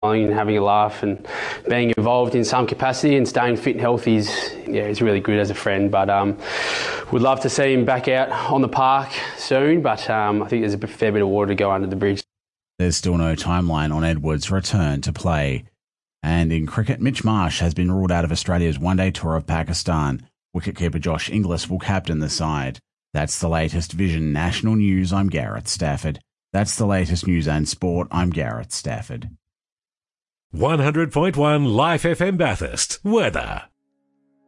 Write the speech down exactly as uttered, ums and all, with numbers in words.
smiling and having a laugh and being involved in some capacity and staying fit and healthy is, yeah, he's really good as a friend. But um, would love to see him back out on the park soon, but um, I think there's a fair bit of water to go under the bridge. There's still no timeline on Edwards' return to play. And in cricket, Mitch Marsh has been ruled out of Australia's one-day tour of Pakistan. Wicketkeeper Josh Inglis will captain the side. That's the latest Vision National News. I'm Gareth Stafford. That's the latest news and sport. I'm Gareth Stafford. one hundred point one Life F M Bathurst. Weather.